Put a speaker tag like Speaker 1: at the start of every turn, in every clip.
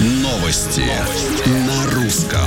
Speaker 1: Новости на русском.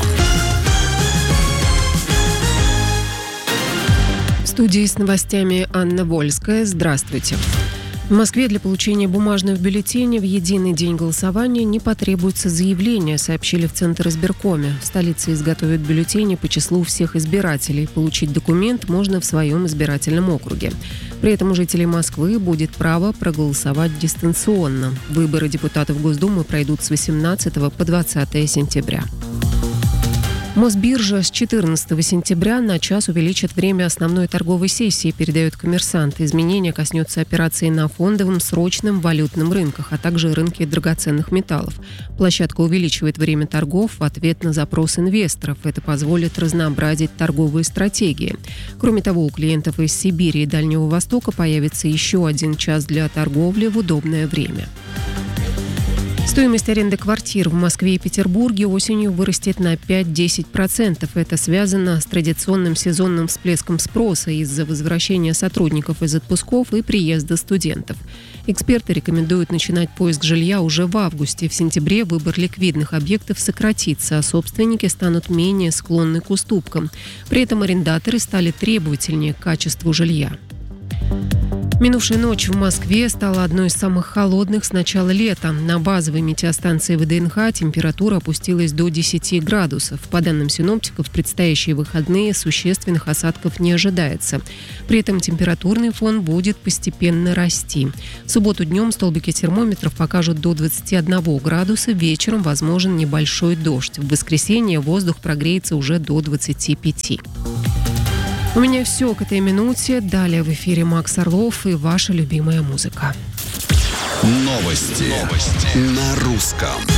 Speaker 2: В студии с новостями Анна Вольская. Здравствуйте. В Москве для получения бумажных бюллетеней в единый день голосования не потребуется заявление, сообщили в Центр избиркоме. В столице изготовят бюллетени по числу всех избирателей. Получить документ можно в своем избирательном округе. При этом у жителей Москвы будет право проголосовать дистанционно. Выборы депутатов Госдумы пройдут с 18 по 20 сентября. Мосбиржа с 14 сентября на час увеличит время основной торговой сессии, передает «Коммерсант». Изменение коснется операций на фондовом, срочном, валютном рынках, а также рынке драгоценных металлов. Площадка увеличивает время торгов в ответ на запрос инвесторов. Это позволит разнообразить торговые стратегии. Кроме того, у клиентов из Сибири и Дальнего Востока появится еще один час для торговли в удобное время. Стоимость аренды квартир в Москве и Петербурге осенью вырастет на 5-10%. Это связано с традиционным сезонным всплеском спроса из-за возвращения сотрудников из отпусков и приезда студентов. Эксперты рекомендуют начинать поиск жилья уже в августе. В сентябре выбор ликвидных объектов сократится, а собственники станут менее склонны к уступкам. При этом арендаторы стали требовательнее к качеству жилья. Минувшая ночь в Москве стала одной из самых холодных с начала лета. На базовой метеостанции ВДНХ температура опустилась до 10 градусов. По данным синоптиков, в предстоящие выходные существенных осадков не ожидается. При этом температурный фон будет постепенно расти. В субботу днем столбики термометров покажут до 21 градуса, вечером возможен небольшой дождь. В воскресенье воздух прогреется уже до 25. У меня все к этой минуте. Далее в эфире Макс Орлов и ваша любимая музыка.
Speaker 1: Новости на русском.